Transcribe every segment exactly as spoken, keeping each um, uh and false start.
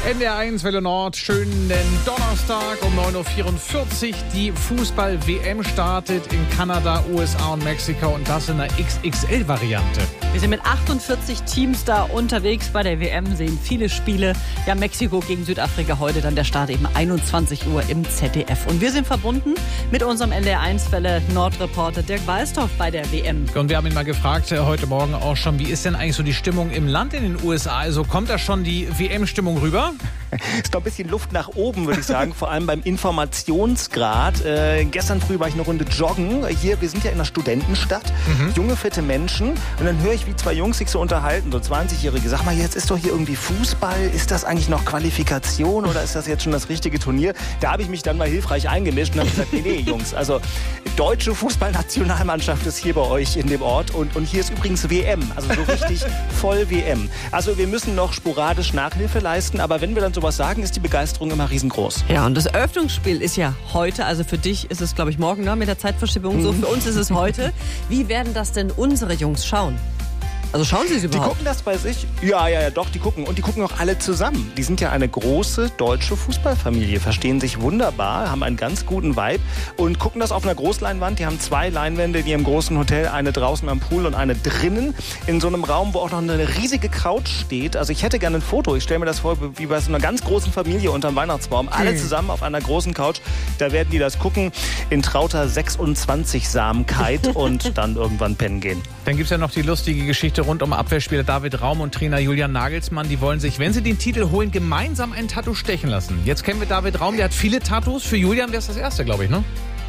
N D R eins Welle Nord, schönen Donnerstag um neun Uhr vierundvierzig. Die Fußball-W M startet in Kanada, U S A und Mexiko und das in der X X L-Variante. Wir sind mit achtundvierzig Teams da unterwegs bei der W M, sehen viele Spiele. Ja, Mexiko gegen Südafrika heute, dann der Start eben einundzwanzig Uhr im Z D F. Und wir sind verbunden mit unserem N D R eins Welle Nord-Reporter Dirk Walstorf bei der W M. Und wir haben ihn mal gefragt, heute Morgen auch schon, wie ist denn eigentlich so die Stimmung im Land in den U S A? Also kommt da schon die W M-Stimmung rüber? Ist noch ein bisschen Luft nach oben, würde ich sagen, vor allem beim Informationsgrad. Äh, gestern früh war ich eine Runde joggen. Hier, wir sind ja in einer Studentenstadt, mhm. junge, fitte Menschen. Und dann höre ich, wie zwei Jungs sich so unterhalten, so zwanzigjährige. Sag mal, jetzt ist doch hier irgendwie Fußball. Ist das eigentlich noch Qualifikation oder ist das jetzt schon das richtige Turnier? Da habe ich mich dann mal hilfreich eingemischt und habe gesagt, nee, nee, Jungs, also deutsche Fußballnationalmannschaft ist hier bei euch in dem Ort. Und, und hier ist übrigens W M, also so richtig voll W M. Also wir müssen noch sporadisch Nachhilfe leisten, aber wenn wir dann sowas sagen, ist die Begeisterung immer riesengroß. Ja, und das Eröffnungsspiel ist ja heute, also für dich ist es, glaube ich, morgen, ne, mit der Zeitverschiebung so, für uns ist es heute. Wie werden das denn unsere Jungs schauen? Also schauen Sie es überhaupt? Die gucken das bei sich? Ja, ja, ja, doch, die gucken. Und die gucken auch alle zusammen. Die sind ja eine große deutsche Fußballfamilie, verstehen sich wunderbar, haben einen ganz guten Vibe und gucken das auf einer Großleinwand. Die haben zwei Leinwände in ihrem großen Hotel, eine draußen am Pool und eine drinnen, in so einem Raum, wo auch noch eine riesige Couch steht. Also ich hätte gerne ein Foto. Ich stelle mir das vor, wie bei so einer ganz großen Familie unterm Weihnachtsbaum. Alle zusammen auf einer großen Couch. Da werden die das gucken in trauter sechsundzwanzig-Samkeit und dann irgendwann pennen gehen. Dann gibt es ja noch die lustige Geschichte rund um Abwehrspieler David Raum und Trainer Julian Nagelsmann. Die wollen sich, wenn sie den Titel holen, gemeinsam ein Tattoo stechen lassen. Jetzt kennen wir David Raum, der hat viele Tattoos. Für Julian wäre es das erste, glaube ich, ne?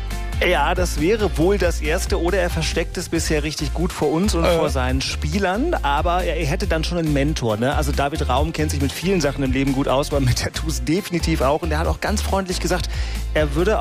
Ja, das wäre wohl das Erste. Oder er versteckt es bisher richtig gut vor uns und äh. vor seinen Spielern. Aber er hätte dann schon einen Mentor, ne? Also David Raum kennt sich mit vielen Sachen im Leben gut aus, aber mit Tattoos definitiv auch. Und er hat auch ganz freundlich gesagt, er würde